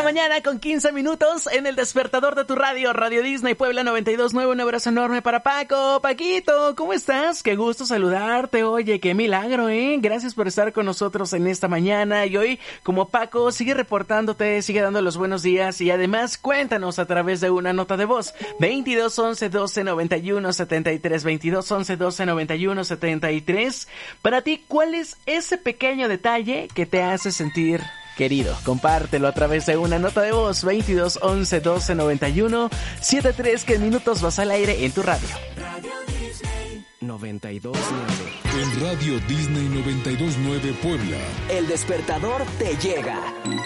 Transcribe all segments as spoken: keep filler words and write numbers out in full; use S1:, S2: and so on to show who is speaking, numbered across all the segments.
S1: mañana con quince minutos en el despertador de tu radio, Radio Disney Puebla noventa y dos punto nueve. Un abrazo enorme para Paco. Paquito, ¿cómo estás? Qué gusto saludarte. Oye, qué milagro, ¿eh? Gracias por estar con nosotros en esta mañana. Y hoy, como Paco, sigue reportándote, sigue dando los buenos días. Y además, cuéntanos a través de una nota de voz. veintidós once doce noventa y uno setenta y tres. veintidós once doce noventa y uno setenta y tres. Para ti, ¿cuál es ese pequeño detalle que te hace sentir querido? Compártelo a través de una nota de voz. veintidós once doce noventa y uno setenta y tres, que en minutos vas al aire en tu radio. Radio Disney
S2: noventa y dos nueve.
S3: En Radio Disney noventa y dos nueve Puebla.
S2: El despertador te llega.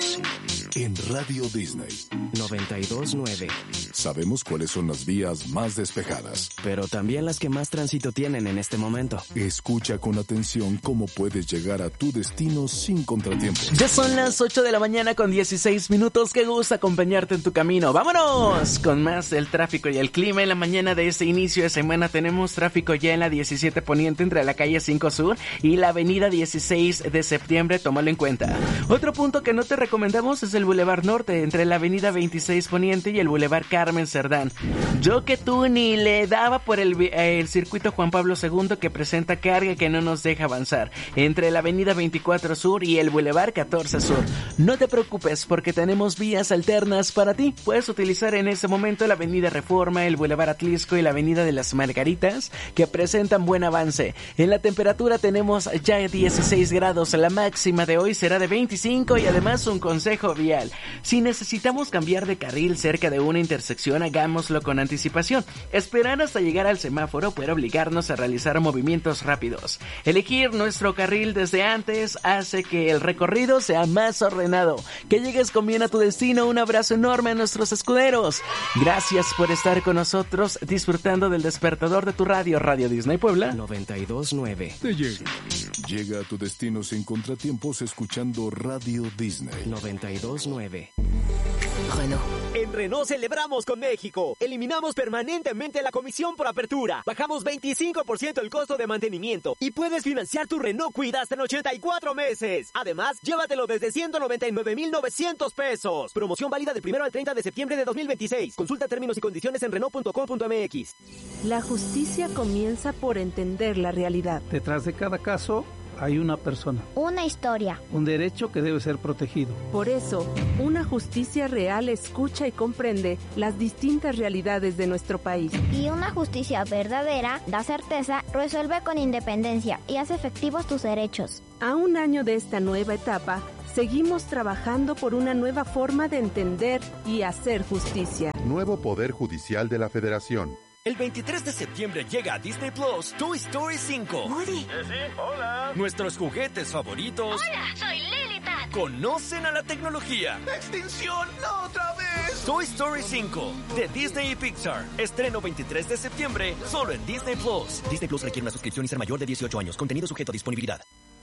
S3: En Radio Disney
S2: noventa y dos nueve.
S3: Sabemos cuáles son las vías más despejadas,
S2: pero también las que más tránsito tienen en este momento.
S3: Escucha con atención cómo puedes llegar a tu destino sin contratiempos.
S1: Ya son las ocho de la mañana con dieciséis minutos. Qué gusto acompañarte en tu camino. ¡Vámonos! Con más del tráfico y el clima. En la mañana de este inicio de semana tenemos tráfico ya en la diecisiete Poniente entre la calle cinco Sur y la avenida dieciséis de septiembre. Tómalo en cuenta. Otro punto que no te recomendamos es el Boulevard Norte entre la avenida veintiséis Poniente y el Boulevard Carmen Cerdán. Yo que tú ni le daba por el, el circuito Juan Pablo segundo, que presenta carga que no nos deja avanzar entre la avenida veinticuatro Sur y el Boulevard catorce Sur. No te preocupes porque tenemos vías alternas para ti. Puedes utilizar en ese momento la avenida Reforma, el Boulevard Atlisco y la avenida de las Margaritas, que presentan buen avance. En la temperatura tenemos ya dieciséis grados. La máxima de hoy será de veinticinco y además un consejo vial. Si necesitamos cambiar de carril cerca de una intersección, hagámoslo con anticipación. Esperar hasta llegar al semáforo puede obligarnos a realizar movimientos rápidos. Elegir nuestro carril desde antes hace que el recorrido sea más ordenado. Que llegues con bien a tu destino. Un abrazo enorme a nuestros escuderos. Gracias por estar con nosotros disfrutando del despertador de tu radio, Radio Disney Puebla
S2: noventa y dos nueve.
S3: Te llega. Llega a tu destino sin contratiempos escuchando Radio Disney
S2: noventa y dos nueve.
S4: Renault. En Renault celebramos con México. Eliminamos permanentemente la comisión por apertura. Bajamos veinticinco por ciento el costo de mantenimiento. Y puedes financiar tu Renault Kwid hasta en ochenta y cuatro meses. Además, llévatelo desde ciento noventa y nueve mil novecientos pesos. Promoción válida del primero al treinta de septiembre de dos mil veintiséis. Consulta términos y condiciones en Renault punto com punto m x.
S5: La justicia comienza por entender la realidad.
S6: Detrás de cada caso hay una persona.
S7: Una historia.
S6: Un derecho que debe ser protegido.
S5: Por eso, una justicia real escucha y comprende las distintas realidades de nuestro país.
S7: Y una justicia verdadera da certeza, resuelve con independencia y hace efectivos tus derechos.
S5: A un año de esta nueva etapa, seguimos trabajando por una nueva forma de entender y hacer justicia.
S8: Nuevo Poder Judicial de la Federación.
S4: El veintitrés de septiembre llega a Disney Plus Toy Story cinco.
S9: Woody. Sí, sí, hola.
S4: Nuestros juguetes favoritos.
S9: Hola, soy Lilith.
S4: Conocen a la tecnología.
S9: ¡Extinción! ¡No otra vez!
S4: Toy Story cinco, de Disney y Pixar. Estreno veintitrés de septiembre, solo en Disney Plus. Disney Plus requiere una suscripción y ser mayor de dieciocho años. Contenido sujeto a disponibilidad.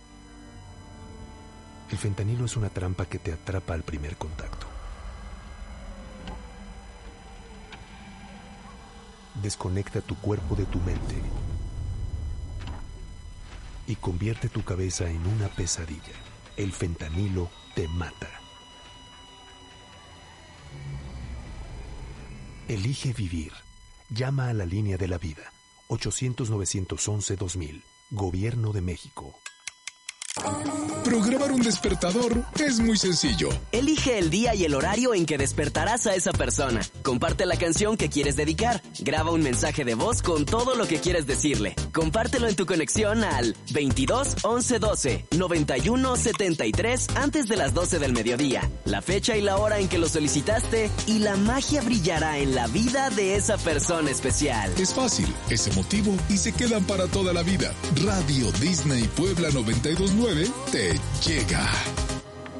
S10: El fentanilo es una trampa que te atrapa al primer contacto. Desconecta tu cuerpo de tu mente y convierte tu cabeza en una pesadilla. El fentanilo te mata. Elige vivir. Llama a la línea de la vida. ochocientos nueve once dos mil. Gobierno de México.
S3: Programar un despertador es muy sencillo.
S2: Elige el día y el horario en que despertarás a esa persona. Comparte la canción que quieres dedicar. Graba un mensaje de voz con todo lo que quieres decirle. Compártelo en tu conexión al veintidós once doce noventa y uno setenta y tres antes de las doce del mediodía. La fecha y la hora en que lo solicitaste y la magia brillará en la vida de esa persona especial.
S3: Es fácil, es emotivo y se quedan para toda la vida. Radio Disney Puebla noventa y dos nueve te llega.